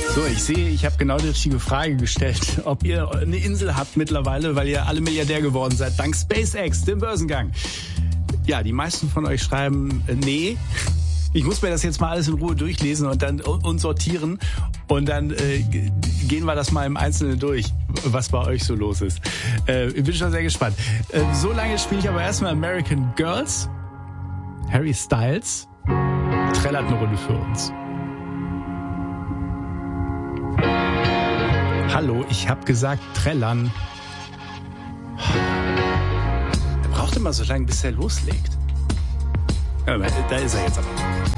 So, ich sehe, ich habe genau die richtige Frage gestellt, ob ihr eine Insel habt mittlerweile, weil ihr alle Milliardär geworden seid, dank SpaceX, dem Börsengang. Ja, die meisten von euch schreiben, nee. Ich muss mir das jetzt mal alles in Ruhe durchlesen und sortieren und dann gehen wir das mal im Einzelnen durch, was bei euch so los ist. Ich bin schon sehr gespannt. So lange spiele ich aber erstmal American Girls. Harry Styles trällert eine Runde für uns. Hallo, ich habe gesagt trällern. Er braucht immer so lange, bis er loslegt. Ja, da ist er jetzt aber.